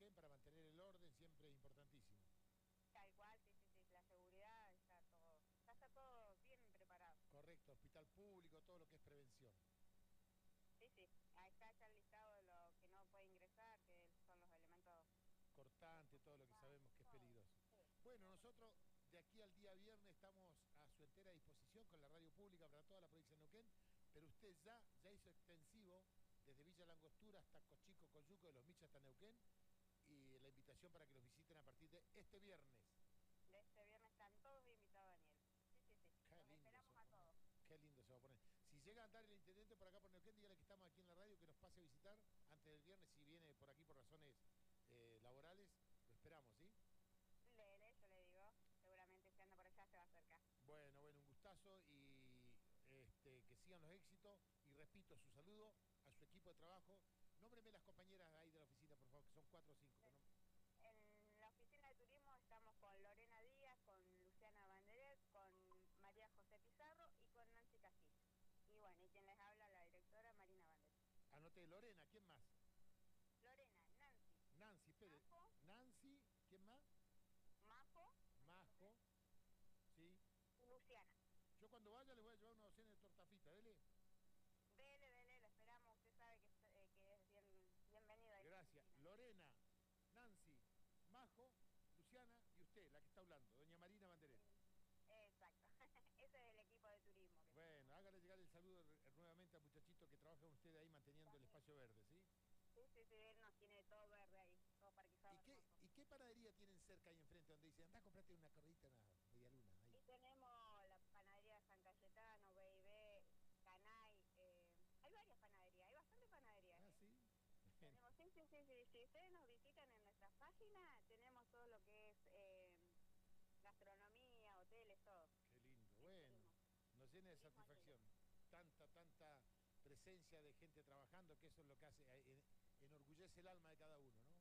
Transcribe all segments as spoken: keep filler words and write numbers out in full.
Neuquén para mantener el orden, siempre es importantísimo. Tal cual, sí, sí, sí, la seguridad está todo, ya está todo bien preparado. Correcto, hospital público, todo lo que es prevención. Sí, sí, ahí está ya el listado de lo que no puede ingresar, que son los elementos Cortante, todo lo que sabemos que es todo. peligroso. Sí, Bueno, todo. nosotros de aquí al día viernes estamos a su entera disposición con la radio pública para toda la provincia de Neuquén, pero usted ya, ya hizo extensivo desde Villa Langostura hasta Cochico, Coyuco, de los Michas hasta Neuquén, y la invitación para que los visiten a partir de este viernes. De este viernes están todos invitados, Daniel. Sí, sí, sí, Qué los lindo se esperamos va a a poner. todos. Qué lindo se va a poner. Si llega a andar el intendente por acá por Neuquén, dígale que estamos aquí en la radio, que nos pase a visitar antes del viernes. Si viene por aquí por razones eh, laborales, lo esperamos, ¿sí? Lele, yo le digo, seguramente si anda por allá se va a acercar. Bueno, bueno, un gustazo y este, que sigan los éxitos. Y repito su saludo a su equipo de trabajo. Nómbreme las compañeras ahí de la oficina, por favor, que son cuatro o cinco. Que no... En la oficina de turismo estamos con Lorena Díaz, con Luciana Banderet, con María José Pizarro y con Nancy Castillo. Y bueno, y quien les habla, la directora Marina Banderet. Anoté Lorena, ¿quién más? Lorena, Nancy. Nancy, espere. Majo. Nancy, ¿quién más? Majo. Majo, sí. Y Luciana. Yo cuando vaya les voy a llevar una docena de tortafita, dele. Dele, dele, lo esperamos. Usted sabe que, eh, que es bien, bienvenido a esta Gracias. oficina. Lorena, Nancy, Majo, Luciana y usted, la que está hablando, doña Marina Banderet. Exacto. Ese es el equipo de turismo. Que bueno, hágale llegar el saludo nuevamente al muchachito que trabaja con usted ahí manteniendo también el espacio verde, ¿sí? Sí, sí, sí, él nos tiene todo verde ahí, todo parquizado. ¿Y qué, ¿Y qué panadería tienen cerca ahí enfrente donde dicen, andá, comprate una corridita, una media luna? Ahí. Y tenemos la panadería San Cayetano, B y B, Canay, eh, hay varias panaderías, hay bastante panaderías. Ah, ¿eh? sí. Tenemos, sí, sí, sí, sí, si ustedes nos visitan en nuestra página, tenemos todo lo que es eh, gastronomía, hoteles, todo. Qué lindo, bueno, nos llena de satisfacción. Tanta, tanta presencia de gente trabajando, que eso es lo que hace, en, enorgullece el alma de cada uno, ¿no?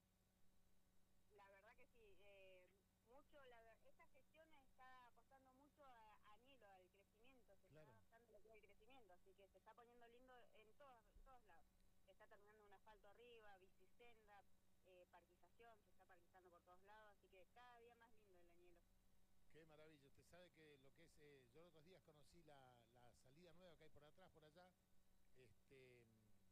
La verdad que sí, eh, mucho, la, esta gestión está apostando mucho a, a Nilo, al crecimiento, se claro. está adaptando lo que es el crecimiento, así que se está poniendo lindo en todos, en todos lados. Se está terminando un asfalto arriba, bicisenda, eh, parquización, se está parquizando por todos lados, así que cada día más lindo el Añelo. Qué maravilla, usted sabe que lo que es, eh, yo los otros días conocí la, la salida nueva que hay por atrás, por allá, este,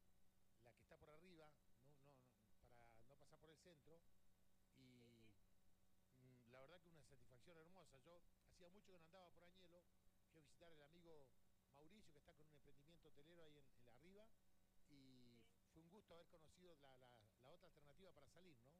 la que está por arriba, no, no, no, para no pasar por el centro, y sí, sí. la verdad que una satisfacción hermosa. Yo hacía mucho que no andaba por Añelo, fui a visitar al amigo Mauricio, que está con un emprendimiento hotelero ahí en, en la arriba, y sí. fue un gusto haber conocido la, la, la otra alternativa para salir, ¿no?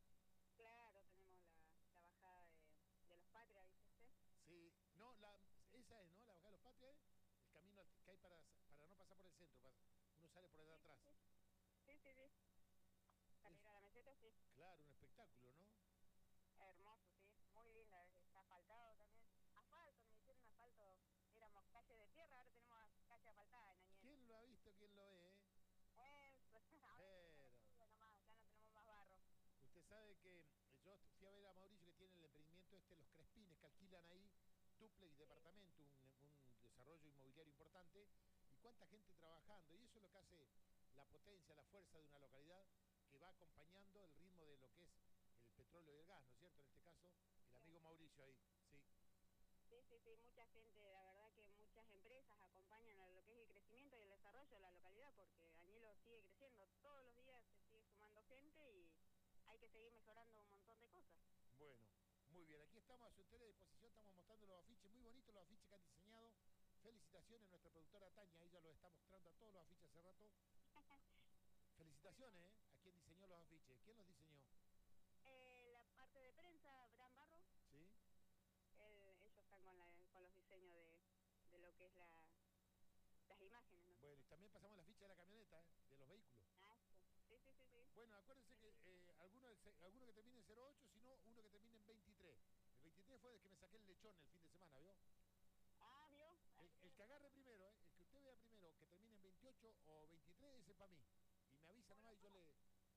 Claro, tenemos la, la bajada de, de los Patrias, ¿viste usted? Sí, no, la, esa es, ¿no? La bajada de los Patrias, el camino que hay para, para no pasar por el centro, para, uno sale por allá sí, atrás. Sí, sí, sí. sí. Para ir a la meseta, sí. Claro, un espectáculo, ¿no? Hermoso, sí, muy linda, está asfaltado también. Asfalto, me hicieron asfalto, éramos calle de tierra, ahora tenemos calle asfaltada en Añelo. ¿Quién lo ha visto, quién lo ve, eh? Eso, Pero... ya, nomás, ya no tenemos más barro. Usted sabe que yo fui a ver a Mauricio que tiene el emprendimiento este, Los Crespines, que alquilan ahí duplex y departamento, un, un desarrollo inmobiliario importante, y cuánta gente trabajando, y eso es lo que hace la potencia, la fuerza de una localidad que va acompañando el ritmo de lo que es el petróleo y el gas, ¿no es cierto? En este caso, el amigo Mauricio ahí, sí. Sí, sí, sí, mucha gente, la verdad que muchas empresas acompañan a lo que es el crecimiento y el desarrollo de la localidad, porque Añelo sigue creciendo, todos los días se sigue sumando gente y hay que seguir mejorando un montón de cosas. Bueno, muy bien, aquí estamos a su entera disposición, estamos mostrando los afiches, muy bonitos los afiches que han diseñado. Felicitaciones a nuestra productora Tania, ella los está mostrando a todos los afiches hace rato. Felicitaciones, ¿eh? A quien diseñó los afiches. ¿Quién los diseñó? Eh, la parte de prensa, Bran Barro. Sí. El, ellos están con, la, con los diseños de, de lo que es la, las imágenes, ¿no? Bueno, y también pasamos la ficha de la camioneta, ¿eh? De los vehículos. Ah, sí, sí, sí, sí. Bueno, acuérdense que eh, alguno, alguno que termine en cero ocho, sino uno que termine en veintitrés. El veintitrés fue el que me saqué el lechón el fin de semana, ¿vio? Ah, ¿vio? El, el que agarre primero, ¿eh? El que usted vea primero, que termine en veintiocho o veintitrés, ese es para mí. Y me avisa nomás y yo le,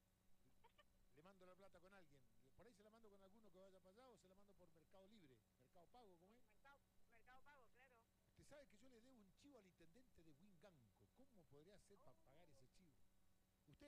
le mando la plata con alguien. Por ahí se la mando con alguno que vaya para allá o se la mando por Mercado Libre. Mercado Pago, ¿cómo es? Mercado, Mercado Pago, claro. Usted sabe que yo le debo un chivo al intendente de Huinganco. ¿Cómo podría hacer oh. para pagar ese chivo?